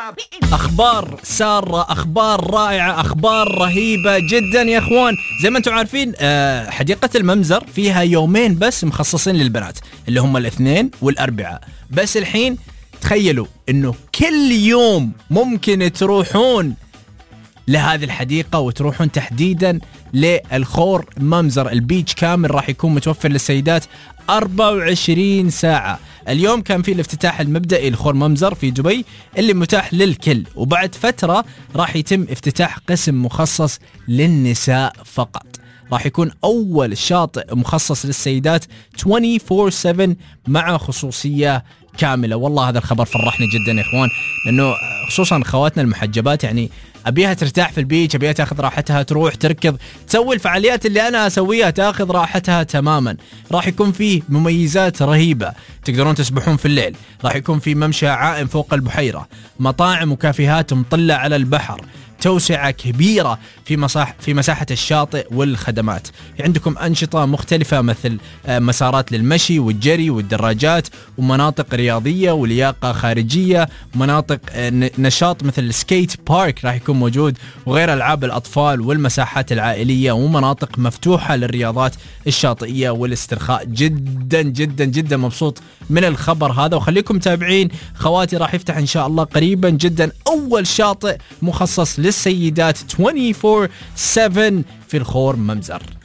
أخبار سارة، أخبار رائعة، أخبار رهيبة جدا يا أخوان. زي ما أنتم عارفين حديقة الممزر فيها يومين بس مخصصين للبنات اللي هم الاثنين والأربعاء. بس الحين تخيلوا إنه كل يوم ممكن تروحون لهذه الحديقة وتروحون تحديدا للخور ممزر. البيتش كامل راح يكون متوفر للسيدات 24 ساعة. اليوم كان في الافتتاح المبدئي لخور ممزر في دبي اللي متاح للكل، وبعد فترة راح يتم افتتاح قسم مخصص للنساء فقط. راح يكون أول شاطئ مخصص للسيدات 24/7 مع خصوصية كاملة. والله هذا الخبر فرحني جدا يا إخوان، لأنه خصوصا خواتنا المحجبات يعني أبيها ترتاح في البيتش، أبيها تاخذ راحتها، تروح تركض، تسوي الفعاليات اللي أنا أسويها، تاخذ راحتها تماما. راح يكون فيه مميزات رهيبة، تقدرون تسبحون في الليل، راح يكون في ممشى عائم فوق البحيرة، مطاعم وكافيهات مطلة على البحر، توسعة كبيرة في مساحة الشاطئ والخدمات. عندكم أنشطة مختلفة مثل مسارات للمشي والجري والدراجات، ومناطق رياضية ولياقة خارجية، مناطق نشاط مثل السكيت بارك راح يكون موجود، وغير ألعاب الأطفال والمساحات العائلية، ومناطق مفتوحة للرياضات الشاطئية والاسترخاء. جدا جدا جدا مبسوط من الخبر هذا، وخليكم متابعين خواتي. راح يفتح إن شاء الله قريبا جدا أول شاطئ مخصص للسيدات 24/7 في الخور ممزر.